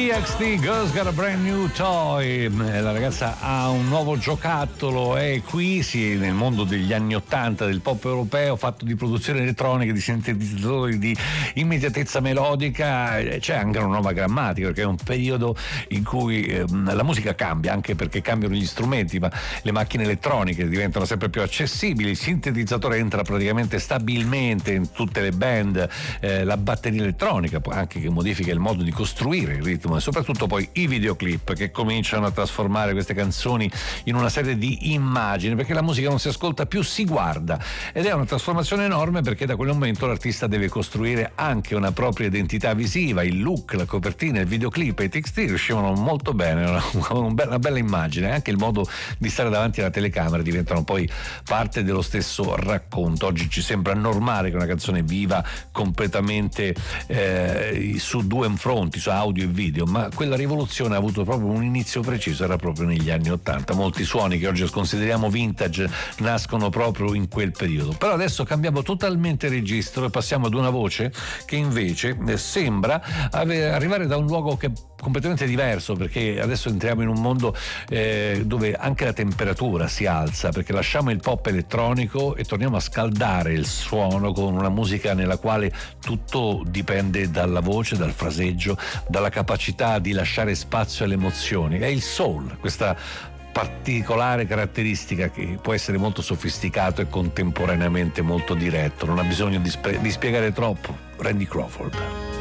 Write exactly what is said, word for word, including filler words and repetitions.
T X T, Girls Got a Brand New Toy. La ragazza ha un nuovo giocattolo, è qui sì, nel mondo degli anni ottanta del pop europeo fatto di produzione elettronica, di sintetizzatori, di immediatezza melodica. C'è anche una nuova grammatica, perché è un periodo in cui eh, la musica cambia, anche perché cambiano gli strumenti, ma le macchine elettroniche diventano sempre più accessibili, il sintetizzatore entra praticamente stabilmente in tutte le band, eh, la batteria elettronica anche che modifica il modo di costruire il ritmo, e soprattutto poi i videoclip che cominciano a trasformare queste canzoni in una serie di immagini, perché la musica non si ascolta più, si guarda, ed è una trasformazione enorme, perché da quel momento l'artista deve costruire anche una propria identità visiva, il look, la copertina, il videoclip e i T X T riuscivano molto bene, una, una bella immagine, anche il modo di stare davanti alla telecamera diventano poi parte dello stesso racconto. Oggi ci sembra normale che una canzone viva completamente eh, su due fronti, su audio e video, ma quella rivoluzione ha avuto proprio un inizio preciso, era proprio negli anni ottanta. Molti suoni che oggi consideriamo vintage nascono proprio in quel periodo. Però adesso cambiamo totalmente registro e passiamo ad una voce che invece sembra ave- arrivare da un luogo che è completamente diverso, perché adesso entriamo in un mondo eh, dove anche la temperatura si alza, perché lasciamo il pop elettronico e torniamo a scaldare il suono con una musica nella quale tutto dipende dalla voce, dal fraseggio, dalla capacità di lasciare spazio alle emozioni. È il soul, questa particolare caratteristica che può essere molto sofisticato e contemporaneamente molto diretto, non ha bisogno di, spe- di spiegare troppo. Randy Crawford.